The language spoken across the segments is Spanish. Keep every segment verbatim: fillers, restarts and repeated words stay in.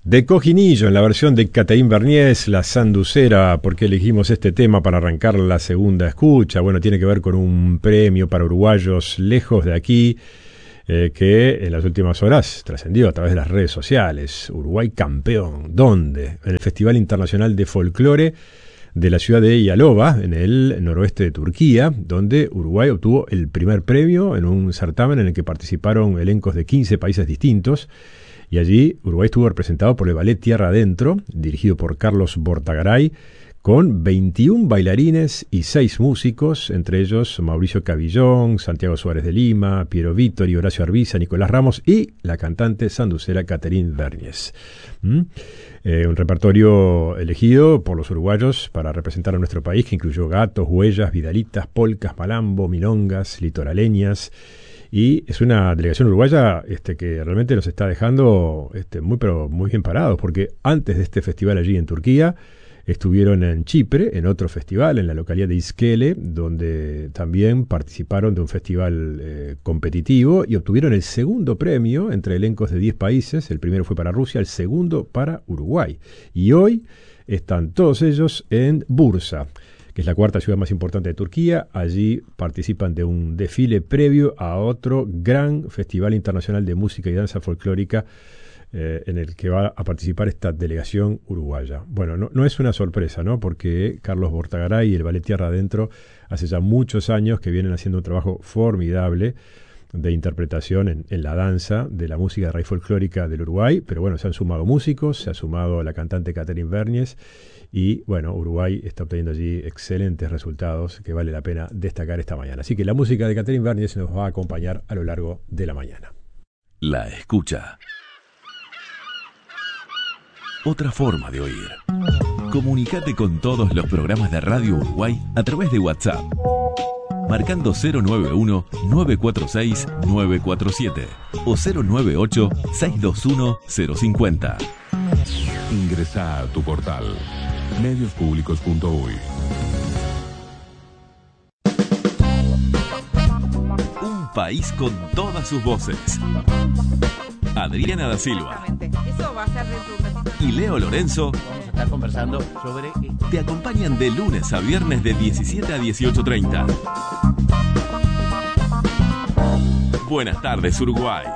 De Cojinillo, en la versión de Catherine Berniez, La Sanducera. ¿Por qué elegimos este tema para arrancar la segunda escucha? Bueno, tiene que ver con un premio para uruguayos lejos de aquí, eh, que en las últimas horas trascendió a través de las redes sociales. Uruguay campeón. ¿Dónde? En el Festival Internacional de Folclore de la ciudad de Yalova, en el noroeste de Turquía, donde Uruguay obtuvo el primer premio en un certamen en el que participaron elencos de quince países distintos. Y allí Uruguay estuvo representado por el ballet Tierra Adentro, dirigido por Carlos Bortagaray, con veintiún bailarines y seis músicos, entre ellos Mauricio Cavillón, Santiago Suárez de Lima, Piero Vittori, Horacio Arbiza, Nicolás Ramos y la cantante sanducera Catherine Berniez. ¿Mm? Eh, un repertorio elegido por los uruguayos para representar a nuestro país, que incluyó gatos, huellas, vidalitas, polcas, malambo, milongas, litoraleñas. Y es una delegación uruguaya este, que realmente nos está dejando este, muy, pero muy bien parados, porque antes de este festival allí en Turquía, estuvieron en Chipre, en otro festival, en la localidad de Iskele, donde también participaron de un festival eh, competitivo y obtuvieron el segundo premio entre elencos de diez países. El primero fue para Rusia, el segundo para Uruguay. Y hoy están todos ellos en Bursa, que es la cuarta ciudad más importante de Turquía. Allí participan de un desfile previo a otro gran festival internacional de música y danza folclórica eh, en el que va a participar esta delegación uruguaya. Bueno, no, no es una sorpresa, ¿no? Porque Carlos Bortagaray y el Ballet Tierra Adentro hace ya muchos años que vienen haciendo un trabajo formidable de interpretación en, en la danza de la música de raíz folclórica del Uruguay, pero bueno, se han sumado músicos, se ha sumado la cantante Catherine Berniez. Y bueno, Uruguay está obteniendo allí excelentes resultados que vale la pena destacar esta mañana. Así que la música de Catherine Berniez nos va a acompañar a lo largo de la mañana. La escucha. Otra forma de oír. Comunicate con todos los programas de Radio Uruguay a través de WhatsApp. Marcando cero nueve uno, nueve cuatro seis, nueve cuatro siete o cero nueve ocho, seis dos uno, cero cinco cero. Ingresá a tu portal medios públicos punto uy. Un país con todas sus voces. Adriana da Silva. Eso va a ser de y Leo Lorenzo Vamos a estar conversando sobre... te acompañan de lunes a viernes de diecisiete a dieciocho treinta. Buenas tardes, Uruguay.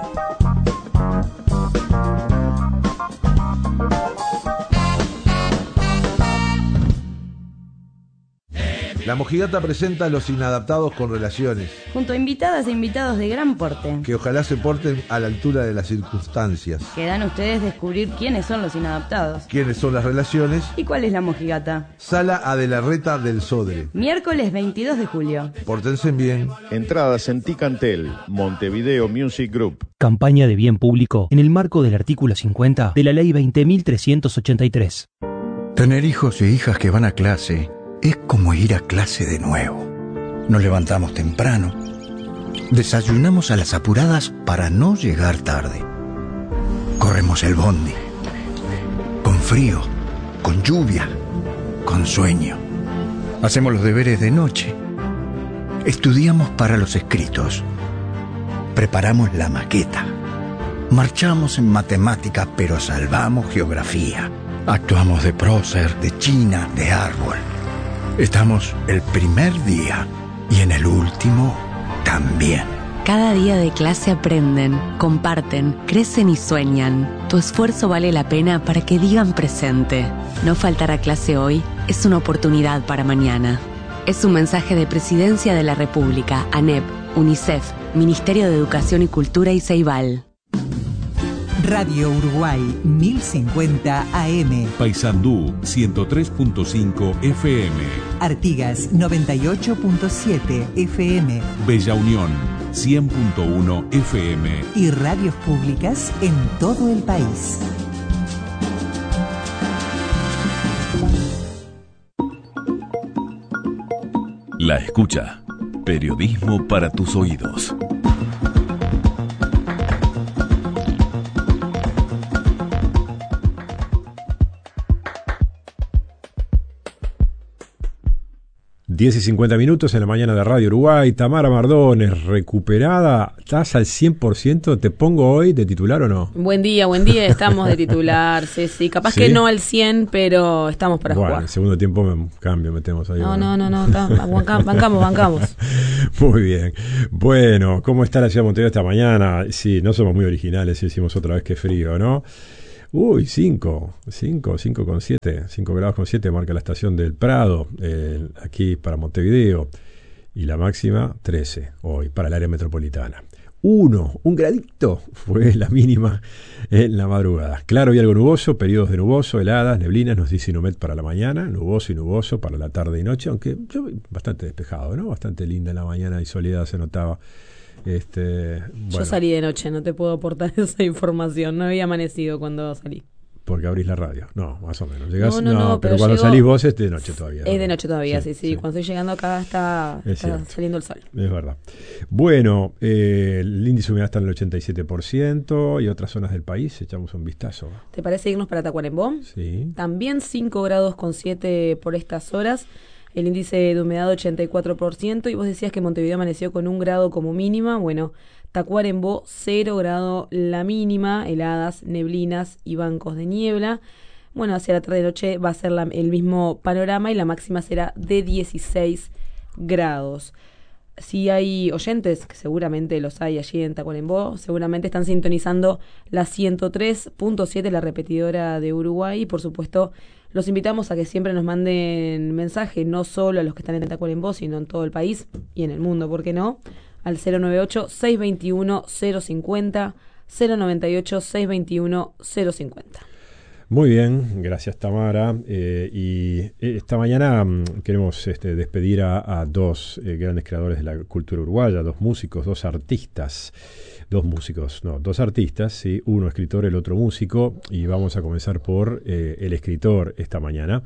La Mojigata presenta a Los Inadaptados con Relaciones, junto a invitadas e invitados de gran porte, que ojalá se porten a la altura de las circunstancias. quedan ustedes descubrir quiénes son los inadaptados ¿Quiénes son las relaciones? y cuál es la mojigata. Sala Adelarreta del Sodre. Miércoles veintidós de julio. Pórtense bien. Entradas en Ticantel, Montevideo Music Group. Campaña de bien público en el marco del artículo cincuenta de la Ley veinte mil trescientos ochenta y tres. Tener hijos e hijas que van a clase es como ir a clase de nuevo. Nos levantamos temprano, desayunamos a las apuradas para no llegar tarde. Corremos el bondi, con frío, con lluvia, con sueño. Hacemos los deberes de noche. Estudiamos para los escritos. Preparamos la maqueta. Marchamos en matemáticas, pero salvamos geografía. Actuamos de prócer, de china, de árbol. Estamos el primer día y en el último también. Cada día de clase aprenden, comparten, crecen y sueñan. Tu esfuerzo vale la pena para que digan presente. No faltar a clase hoy es una oportunidad para mañana. Es un mensaje de Presidencia de la República, ANEP, UNICEF, Ministerio de Educación y Cultura y Ceibal. Radio Uruguay mil cincuenta A M. Paysandú ciento tres punto cinco F M. Artigas noventa y ocho punto siete F M. Bella Unión cien punto uno F M. Y radios públicas en todo el país. La escucha. Periodismo para tus oídos. diez y cincuenta minutos en la mañana de Radio Uruguay. Tamara Mardones, recuperada. ¿Estás al cien por ciento? ¿Te pongo hoy de titular o no? Buen día, buen día. Estamos de titular, sí, sí. Capaz ¿Sí? que no al cien, pero estamos para bueno, jugar. Bueno, el segundo tiempo me cambio, metemos ahí. No, no, no, no. Está, bancamos, bancamos. Muy bien. Bueno, ¿cómo está la ciudad de Montevideo esta mañana? Sí, no somos muy originales, decimos otra vez que frío, ¿no? Uy, cinco, cinco, cinco con siete, cinco grados con siete marca la estación del Prado, eh, aquí para Montevideo, y la máxima trece hoy para el área metropolitana. Uno, un gradito fue la mínima en la madrugada. Claro y algo nuboso, periodos de nuboso, heladas, neblinas, nos dice Inumet para la mañana, nuboso y nuboso para la tarde y noche, aunque yo bastante despejado, ¿no? Bastante linda en la mañana y soledad se notaba. Este, bueno. Yo salí de noche, no te puedo aportar esa información, no había amanecido cuando salí. Porque abrís la radio, no, más o menos. Llegás, no, no, no, no, pero, pero cuando llego, salís vos es de noche todavía. Es ¿no? de noche todavía, sí, sí, sí. sí. Cuando estoy llegando acá está, está saliendo el sol. Es verdad. Bueno, eh, el índice de humedad está en el ochenta y siete por ciento y otras zonas del país, echamos un vistazo. ¿Te parece irnos para Tacuarembó? Sí. También cinco grados con siete por estas horas. El índice de humedad ochenta y cuatro por ciento y vos decías que Montevideo amaneció con un grado como mínima. Bueno, Tacuarembó cero grado la mínima, heladas, neblinas y bancos de niebla. Bueno, hacia la tarde de noche va a ser la, el mismo panorama y la máxima será de dieciséis grados. Si hay oyentes, que seguramente los hay allí en Tacuarembó, seguramente están sintonizando la ciento tres punto siete, la repetidora de Uruguay, y por supuesto los invitamos a que siempre nos manden mensaje, no solo a los que están en Tacuarembó, sino en todo el país y en el mundo, ¿por qué no? Al cero noventa y ocho, seiscientos veintiuno, cero cincuenta, cero noventa y ocho, seiscientos veintiuno, cero cincuenta. Muy bien, gracias Tamara. Eh, y esta mañana um, queremos este, despedir a, a dos eh, grandes creadores de la cultura uruguaya, dos músicos, dos artistas, dos músicos, no, dos artistas, ¿sí? Uno escritor, el otro músico, y vamos a comenzar por eh, el escritor esta mañana,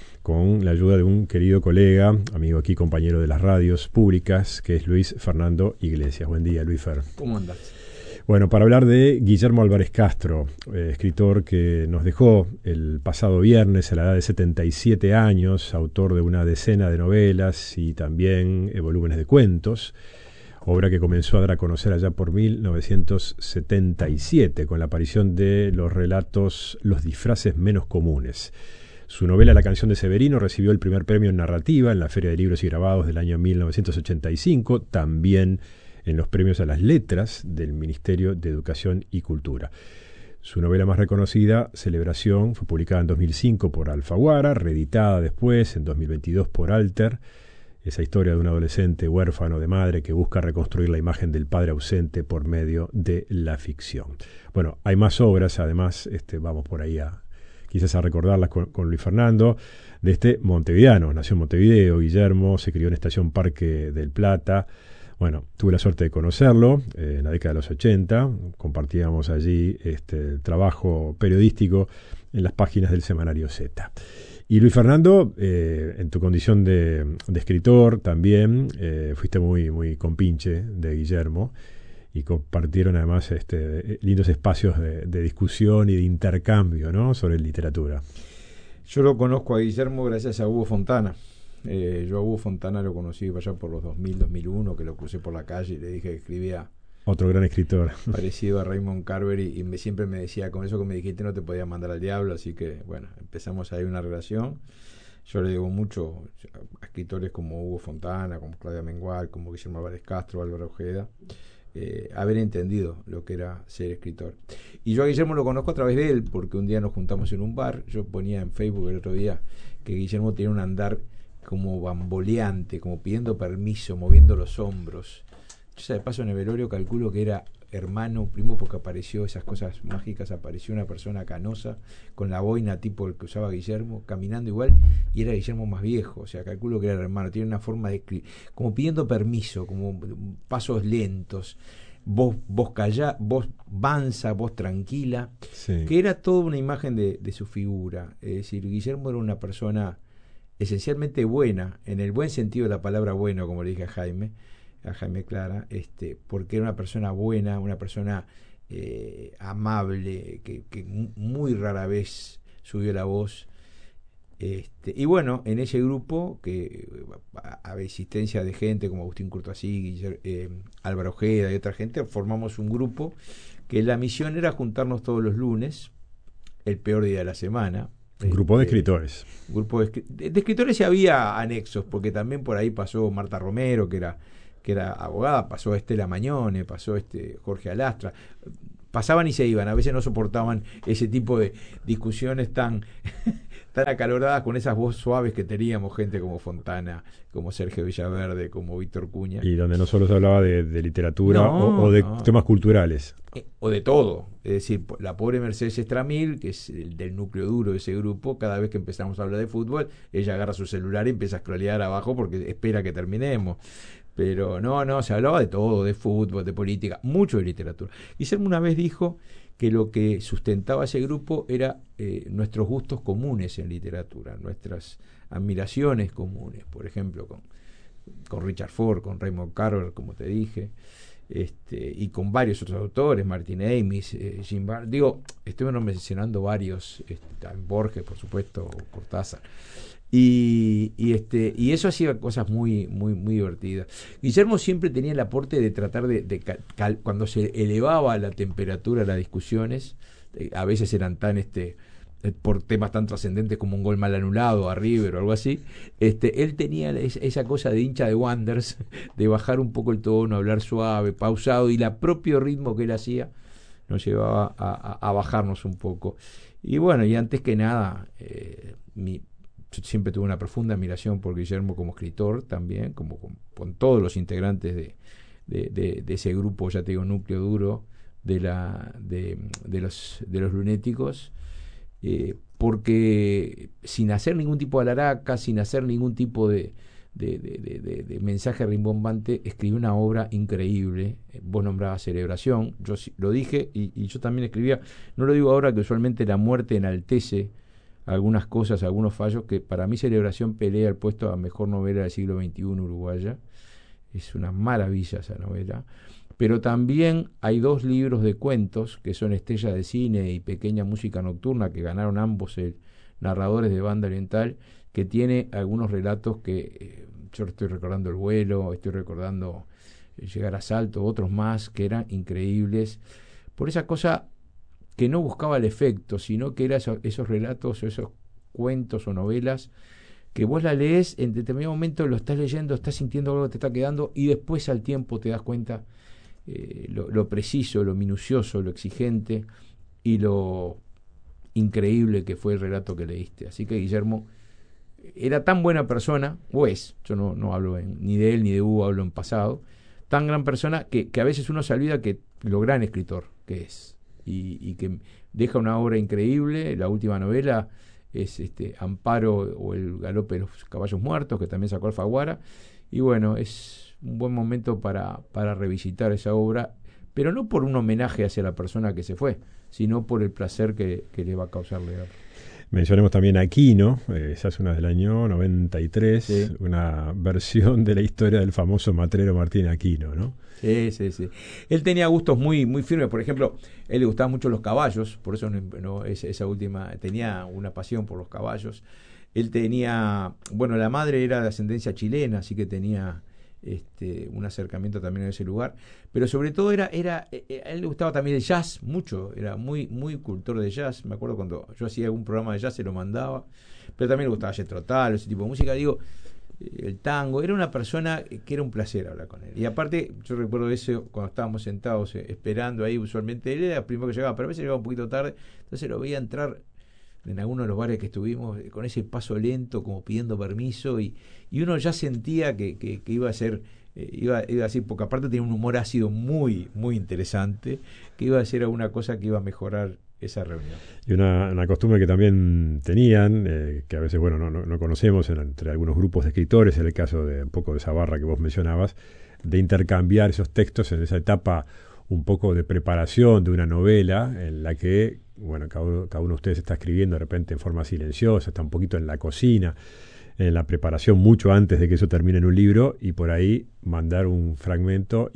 con la ayuda de un querido colega, amigo aquí, compañero de las radios públicas, que es Luis Fernando Iglesias. Buen día, Luis Fer. ¿Cómo andás? Bueno, para hablar de Guillermo Álvarez Castro, eh, escritor que nos dejó el pasado viernes a la edad de setenta y siete años, autor de una decena de novelas y también eh, volúmenes de cuentos, obra que comenzó a dar a conocer allá por mil novecientos setenta y siete con la aparición de los relatos Los disfraces menos comunes. Su novela La canción de Severino recibió el primer premio en narrativa en la Feria de Libros y Grabados del año mil novecientos ochenta y cinco, también en los premios a las letras del Ministerio de Educación y Cultura. Su novela más reconocida, Celebración, fue publicada en dos mil cinco por Alfaguara, reeditada después en dos mil veintidós por Alter. Esa historia de un adolescente huérfano de madre que busca reconstruir la imagen del padre ausente por medio de la ficción. Bueno, hay más obras, además, este, vamos por ahí a quizás a recordarlas con, con Luis Fernando, de este montevideano. Nació en Montevideo, Guillermo, se crió en Estación Parque del Plata. Bueno, tuve la suerte de conocerlo eh, en la década de los ochenta, compartíamos allí este, el trabajo periodístico en las páginas del semanario Z. Y Luis Fernando, eh, en tu condición de, de escritor también, eh, fuiste muy, muy compinche de Guillermo y compartieron además este, lindos espacios de, de discusión y de intercambio, ¿no?, sobre literatura. Yo lo conozco a Guillermo gracias a Hugo Fontana. Eh, yo a Hugo Fontana lo conocí allá por los dos mil, dos mil uno, que lo crucé por la calle y le dije que escribía. Otro gran escritor. Parecido a Raymond Carver y, y me, siempre me decía, con eso que me dijiste no te podía mandar al diablo, así que bueno, empezamos ahí una relación. Yo le digo mucho a escritores como Hugo Fontana, como Claudia Mengual, como Guillermo Álvarez Castro, Álvaro Ojeda, eh, haber entendido lo que era ser escritor. Y yo a Guillermo lo conozco a través de él, porque un día nos juntamos en un bar, yo ponía en Facebook el otro día que Guillermo tenía un andar como bamboleante, como pidiendo permiso, moviendo los hombros. Yo de paso en el velorio calculo que era hermano, primo, porque apareció esas cosas mágicas, apareció una persona canosa con la boina tipo el que usaba Guillermo, caminando igual, y era Guillermo más viejo, o sea, calculo que era hermano, tiene una forma de escribir, como pidiendo permiso, como pasos lentos, voz, voz callada, voz mansa, voz tranquila, sí. Que era toda una imagen de, de su figura. Es decir, Guillermo era una persona esencialmente buena, en el buen sentido de la palabra bueno, como le dije a Jaime, a Jaime Clara, este, porque era una persona buena, una persona eh, amable, que, que muy rara vez subió la voz, Este, y bueno, en ese grupo, que a existencia de gente como Agustín Curtoasí, eh, Álvaro Ojeda y otra gente, formamos un grupo que la misión era juntarnos todos los lunes, el peor día de la semana. Un grupo de este, escritores. Grupo de, de, de escritores, y había anexos, porque también por ahí pasó Marta Romero, que era, que era abogada, pasó Estela Mañone, pasó este Jorge Alastra. Pasaban y se iban, a veces no soportaban ese tipo de discusiones tan, tan acaloradas, con esas voces suaves que teníamos gente como Fontana, como Sergio Villaverde, como Víctor Cuña. Y donde no solo se hablaba de, de literatura no, o, o de no. temas culturales. Eh, o de todo. Es decir, la pobre Mercedes Estramil, que es el del núcleo duro de ese grupo, cada vez que empezamos a hablar de fútbol, ella agarra su celular y empieza a scrollear abajo porque espera que terminemos. Pero no, no, se hablaba de todo, de fútbol, de política, mucho de literatura. Guillermo una vez dijo que lo que sustentaba ese grupo era eh, nuestros gustos comunes en literatura, nuestras admiraciones comunes, por ejemplo, con, con Richard Ford, con Raymond Carver, como te dije, este, y con varios otros autores, Martin Amis, eh, Jim Bar, digo, estoy mencionando varios, este, Borges, por supuesto, Cortázar. Y, y este y eso hacía cosas muy muy muy divertidas. Guillermo siempre tenía el aporte de tratar de, de cal, cuando se elevaba la temperatura de las discusiones, eh, a veces eran tan este eh, por temas tan trascendentes como un gol mal anulado a River o algo así, este él tenía esa, esa cosa de hincha de Wanderers, de bajar un poco el tono, hablar suave, pausado, y el propio ritmo que él hacía nos llevaba a, a, a bajarnos un poco. Y bueno, y antes que nada, eh, mi siempre tuve una profunda admiración por Guillermo como escritor también, como con, con todos los integrantes de, de, de, de ese grupo, ya te digo, núcleo duro de la de, de los de los lunéticos, eh, porque sin hacer ningún tipo de alaraca, sin hacer ningún tipo de, de, de, de, de, de mensaje rimbombante, escribió una obra increíble. Vos nombrabas Celebración, yo lo dije, y, y yo también escribía, no lo digo ahora que usualmente la muerte enaltece algunas cosas, algunos fallos, que para mí Celebración pelea el puesto a mejor novela del siglo veintiuno uruguaya. Es una maravilla esa novela. Pero también hay dos libros de cuentos que son Estrella de Cine y Pequeña Música Nocturna, que ganaron ambos el narradores de banda oriental, que tiene algunos relatos que eh, yo estoy recordando El vuelo, estoy recordando Llegar a Salto, otros más que eran increíbles por esa cosa que no buscaba el efecto, sino que eran esos, esos relatos o esos cuentos o novelas que vos la lees, en determinado momento lo estás leyendo, estás sintiendo algo que te está quedando, y después al tiempo te das cuenta eh, lo, lo preciso, lo minucioso, lo exigente y lo increíble que fue el relato que leíste. Así que Guillermo era tan buena persona, o es, yo no, no hablo en, ni de él ni de Hugo, hablo en pasado, tan gran persona que, que a veces uno se olvida que lo gran escritor que es. Y, y que deja una obra increíble. La última novela es este Amparo o el galope de los caballos muertos, que también sacó Alfaguara, y bueno, es un buen momento para, para revisitar esa obra, pero no por un homenaje hacia la persona que se fue, sino por el placer que, que le va a causar leer. Mencionemos también a Aquino, eh, esa es una del año noventa y tres, sí. Una versión de la historia del famoso matrero Martín Aquino, ¿no? Sí, sí, sí. Él tenía gustos muy muy firmes. Por ejemplo, a él le gustaban mucho los caballos, por eso no, no, esa, esa última, tenía una pasión por los caballos. Él tenía, bueno, la madre era de ascendencia chilena, así que tenía este un acercamiento también a ese lugar, pero sobre todo era, era a él le gustaba también el jazz, mucho, era muy, muy cultor de jazz. Me acuerdo cuando yo hacía algún programa de jazz, se lo mandaba, pero también le gustaba Jethro Tull, ese tipo de música, digo, el tango. Era una persona que era un placer hablar con él. Y aparte, yo recuerdo eso cuando estábamos sentados eh, esperando ahí, usualmente él era el primero que llegaba, pero a veces llegaba un poquito tarde, entonces lo veía entrar en alguno de los bares que estuvimos con ese paso lento, como pidiendo permiso, y, y uno ya sentía que, que, que iba a ser, eh, iba, iba a decir, porque aparte tenía un humor ácido muy, muy interesante, que iba a ser alguna cosa que iba a mejorar esa reunión. Y una, una costumbre que también tenían, eh, que a veces, bueno, no, no, no conocemos en, entre algunos grupos de escritores, en el caso de un poco de esa barra que vos mencionabas, de intercambiar esos textos en esa etapa un poco de preparación de una novela en la que, bueno, cada uno, cada uno de ustedes está escribiendo de repente en forma silenciosa, está un poquito en la cocina, en la preparación mucho antes de que eso termine en un libro, y por ahí mandar un fragmento y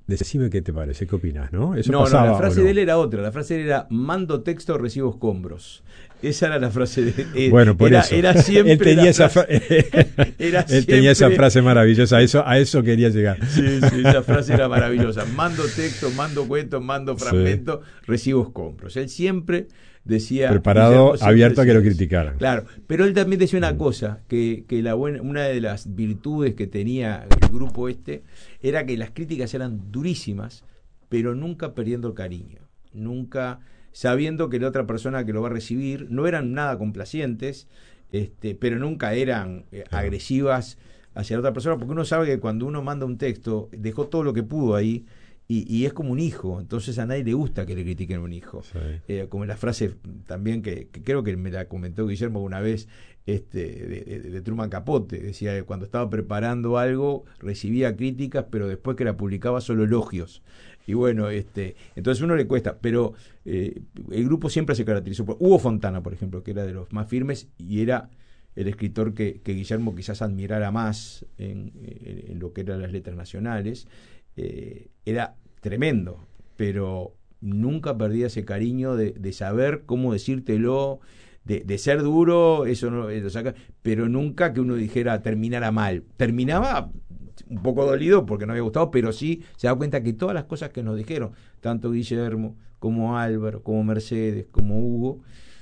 Decime qué te parece, qué opinas, ¿no? Eso no, pasaba, no, la frase no? de él era otra. La frase de él era: mando texto, recibo escombros. Esa era la frase de él. Bueno, por era, eso. Era siempre él tenía, esa, fra era él tenía esa frase maravillosa. A eso, a eso quería llegar. Sí, sí, esa frase era maravillosa. Mando texto, mando cuentos, mando fragmentos, sí. recibo escombros. Él siempre decía... Preparado, abierto a que lo eso. criticaran. Claro, pero él también decía una cosa, que, que la buena, una de las virtudes que tenía el grupo este era que las críticas eran durísimas, pero nunca perdiendo el cariño, nunca sabiendo que la otra persona que lo va a recibir no eran nada complacientes, este, pero nunca eran eh, agresivas hacia la otra persona, porque uno sabe que cuando uno manda un texto, dejó todo lo que pudo ahí, y, y es como un hijo, entonces a nadie le gusta que le critiquen a un hijo. Sí. Eh, como la frase también que, que creo que me la comentó Guillermo una vez, este, de, de, de Truman Capote, decía que cuando estaba preparando algo recibía críticas, pero después que la publicaba solo elogios. Y bueno, este, entonces a uno le cuesta, pero eh, el grupo siempre se caracterizó por Hugo Fontana, por ejemplo, que era de los más firmes y era el escritor que, que Guillermo quizás admirara más en, en, en lo que eran las letras nacionales. Eh, era tremendo, pero nunca perdía ese cariño de, de saber cómo decírtelo, de, de ser duro, eso no lo saca, pero nunca que uno dijera terminara mal. Terminaba un poco dolido porque no había gustado, pero sí se da cuenta que todas las cosas que nos dijeron, tanto Guillermo como Álvaro, como Mercedes, como Hugo,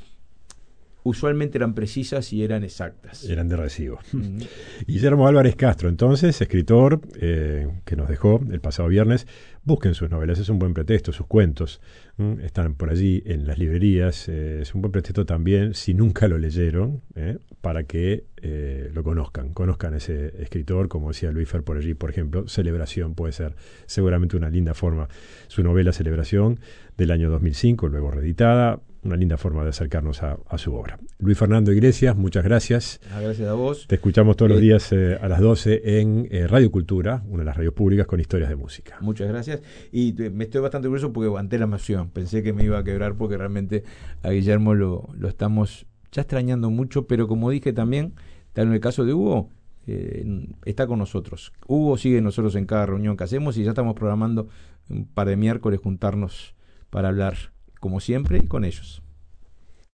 usualmente eran precisas y eran exactas. Eran de recibo. Uh-huh. Guillermo Álvarez Castro, entonces, escritor eh, que nos dejó el pasado viernes. Busquen sus novelas, es un buen pretexto, sus cuentos ¿m? están por allí en las librerías. Eh, es un buen pretexto también, si nunca lo leyeron, eh, para que eh, lo conozcan, conozcan a ese escritor, como decía Luis Fer por allí, por ejemplo. Celebración puede ser seguramente una linda forma. Su novela Celebración, del año dos mil cinco, luego reeditada. Una linda forma de acercarnos a, a su obra. Luis Fernando Iglesias, muchas gracias. Ah, gracias a vos. Te escuchamos todos eh, los días eh, a las doce en eh, Radio Cultura, una de las radios públicas con historias de música. Muchas gracias. Y eh, me estoy bastante curioso porque aguanté la emoción. Pensé que me iba a quebrar porque realmente a Guillermo lo, lo estamos ya extrañando mucho, pero como dije también, tal en el caso de Hugo, eh, está con nosotros. Hugo sigue nosotros en cada reunión que hacemos y ya estamos programando un par de miércoles juntarnos para hablar como siempre, y con ellos.